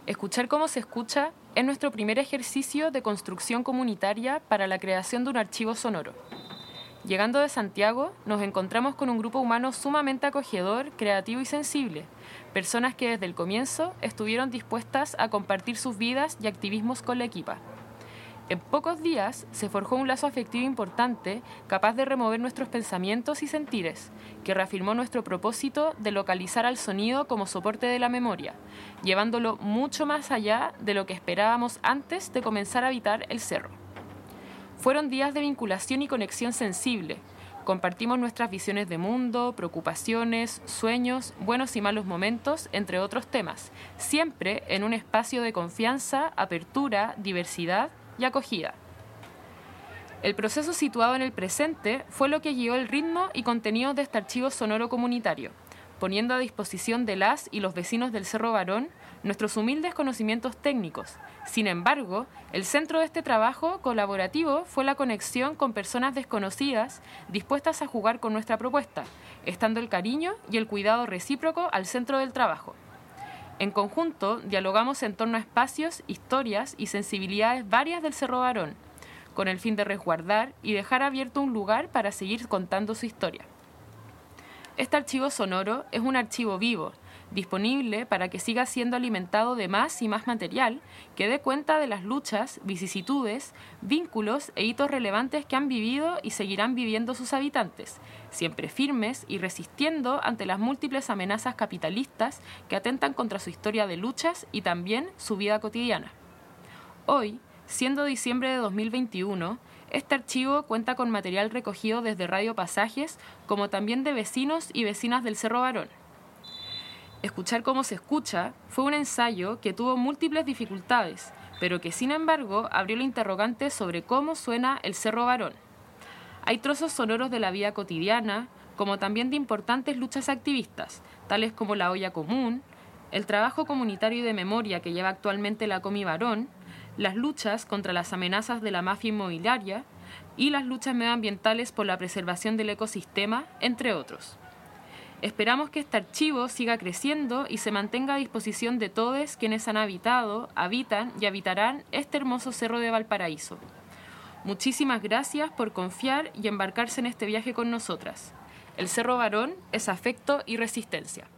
Escuchar cómo se escucha es nuestro primer ejercicio de construcción comunitaria para la creación de un archivo sonoro. Llegando de Santiago, nos encontramos con un grupo humano sumamente acogedor, creativo y sensible, personas que desde el comienzo estuvieron dispuestas a compartir sus vidas y activismos con la equipa. En pocos días se forjó un lazo afectivo importante capaz de remover nuestros pensamientos y sentires, que reafirmó nuestro propósito de localizar al sonido como soporte de la memoria, llevándolo mucho más allá de lo que esperábamos antes de comenzar a habitar el cerro. Fueron días de vinculación y conexión sensible. Compartimos nuestras visiones de mundo, preocupaciones, sueños, buenos y malos momentos, entre otros temas, siempre en un espacio de confianza, apertura, diversidad y acogida. El proceso situado en el presente fue lo que guió el ritmo y contenido de este archivo sonoro comunitario, poniendo a disposición de las y los vecinos del Cerro Barón nuestros humildes conocimientos técnicos. Sin embargo, el centro de este trabajo colaborativo fue la conexión con personas desconocidas dispuestas a jugar con nuestra propuesta, estando el cariño y el cuidado recíproco al centro del trabajo. En conjunto, dialogamos en torno a espacios, historias y sensibilidades varias del Cerro Barón, con el fin de resguardar y dejar abierto un lugar para seguir contando su historia. Este archivo sonoro es un archivo vivo, disponible para que siga siendo alimentado de más y más material que dé cuenta de las luchas, vicisitudes, vínculos e hitos relevantes que han vivido y seguirán viviendo sus habitantes, siempre firmes y resistiendo ante las múltiples amenazas capitalistas que atentan contra su historia de luchas y también su vida cotidiana. Hoy, siendo diciembre de 2021, este archivo cuenta con material recogido desde Radio Pasajes, como también de vecinos y vecinas del Cerro Barón. Escuchar cómo se escucha fue un ensayo que tuvo múltiples dificultades, pero que sin embargo abrió la interrogante sobre cómo suena el Cerro Barón. Hay trozos sonoros de la vida cotidiana, como también de importantes luchas activistas, tales como la olla común, el trabajo comunitario y de memoria que lleva actualmente la Comi Barón, las luchas contra las amenazas de la mafia inmobiliaria y las luchas medioambientales por la preservación del ecosistema, entre otros. Esperamos que este archivo siga creciendo y se mantenga a disposición de todos quienes han habitado, habitan y habitarán este hermoso cerro de Valparaíso. Muchísimas gracias por confiar y embarcarse en este viaje con nosotras. El Cerro Barón es afecto y resistencia.